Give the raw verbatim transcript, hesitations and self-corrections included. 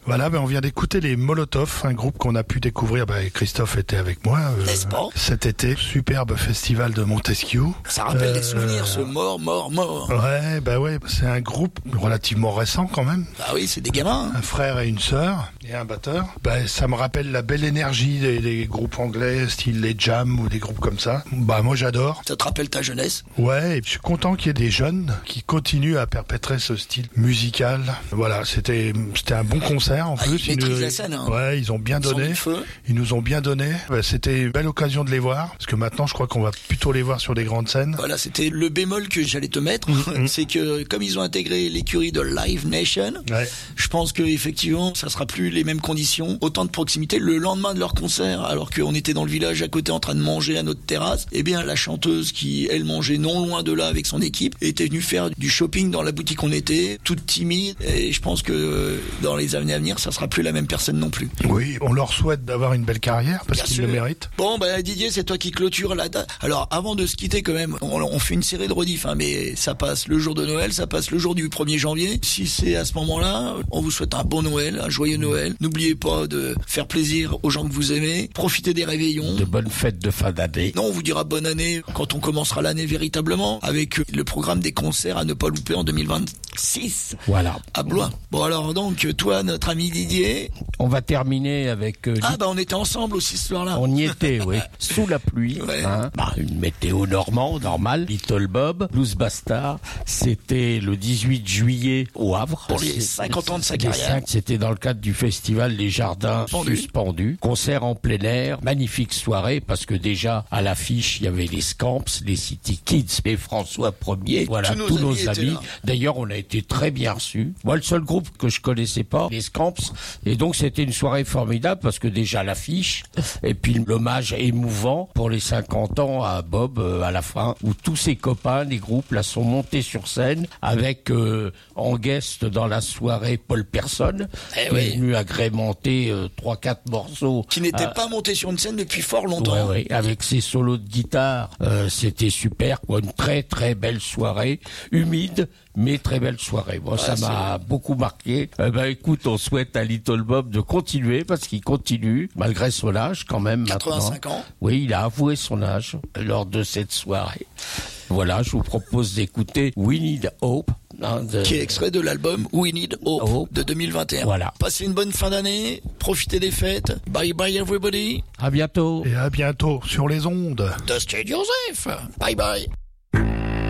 Voilà, ben on vient d'écouter les Molotov, un groupe qu'on a pu découvrir, ben Christophe était avec moi euh, N'est-ce pas ? cet été, superbe festival de Montesquieu. Ça rappelle Euh, des souvenirs, ce mort, mort, mort. Ouais, bah ouais, c'est un groupe relativement récent quand même. Ah oui, c'est des gamins. Un frère et une sœur et un batteur. Bah, ça me rappelle la belle énergie des, des groupes anglais, style les Jam ou des groupes comme ça. Bah moi j'adore. Ça te rappelle ta jeunesse ? Ouais, et je suis content qu'il y ait des jeunes qui continuent à perpétrer ce style musical. Voilà, c'était c'était un bon concert en Ah, plus. ils maîtrisent nous, la scène, hein. Ouais, ils ont bien Ils ont donné. du feu. Ils nous ont bien donné. Bah, c'était une belle occasion de les voir parce que maintenant je crois qu'on va plutôt les voir sur des grandes scènes. Voilà, c'était le bémol que j'allais te mettre. Mmh. C'est que comme ils ont intégré l'écurie de Live Nation, Ouais. je pense que effectivement, ça sera plus les mêmes conditions, autant de proximité. Le lendemain de leur concert, alors qu'on était dans le village à côté en train de manger à notre terrasse, eh bien la chanteuse qui elle mangeait non loin de là avec son équipe était venue faire du shopping dans la boutique où on était, toute timide. Et je pense que dans les années à venir, ça sera plus la même personne non plus. Oui, on leur souhaite d'avoir une belle carrière parce Bien qu'ils sûr. le méritent. Bon, bah Didier, c'est toi qui clôture la date. Alors, avant de se quitter quand même, on, on fait une série de rediff, hein, mais ça passe le jour de Noël, ça passe le jour du premier janvier. Si c'est à ce moment-là, on vous souhaite un bon Noël, un joyeux Noël. N'oubliez pas de faire plaisir aux gens que vous aimez. Profitez des réveillons. De bonnes fêtes de fin d'année. Non, on vous dira bonne année quand on commencera l'année véritablement, avec le programme des concerts à ne pas louper en deux mille vingt-six. Voilà. À Blois. Bon alors donc, toi, notre ami Didier. On va terminer avec... euh, Ah bah on était ensemble aussi ce soir-là. On y était, oui. Sous la pluie, Ouais. hein. Bah, une météo normale, normale. Little Bob, Blues Bastard, c'était le dix-huit juillet au Havre. Pour les C'est- cinquante ans de sa les carrière. cinq, C'était dans le cadre du festival Les Jardins Suspendus. Suspendus. Concert en plein air, magnifique soirée, parce que déjà, à l'affiche, il y avait les Scamps, les City Kids et François Ier. Voilà, Tous nos tous amis nos étaient amis. là. D'ailleurs, on a été très bien reçus. Moi, le seul groupe que je connaissais pas, les Scamps. Et donc, c'était une soirée formidable parce que déjà l'affiche, et puis l'hommage émouvant pour les cinquante ans à Bob euh, à la fin, où tous ses copains, les groupes, là, sont montés sur scène avec euh, en guest dans la soirée Paul Persson, Eh qui oui. est venu agrémenter euh, trois, quatre morceaux. Qui n'était Euh, pas monté sur une scène depuis fort longtemps. Ouais, ouais, avec ses solos de guitare, euh, c'était super, quoi. Une très très belle soirée, humide, mais très belle soirée. Bon, ça m'a beaucoup marqué. Eh ben, écoute, on souhaite à Little Bob de continuer parce qu'il continue malgré son âge quand même quatre-vingt-cinq maintenant. ans. Oui, il a avoué son âge lors de cette soirée. Voilà, je vous propose d'écouter We Need Hope. Hein, de... Qui est extrait de l'album We Need Hope Hope. de deux mille vingt et un. Voilà. Passez une bonne fin d'année, profitez des fêtes. Bye bye everybody. À bientôt. Et à bientôt sur les ondes. De Stade Joseph. Bye bye.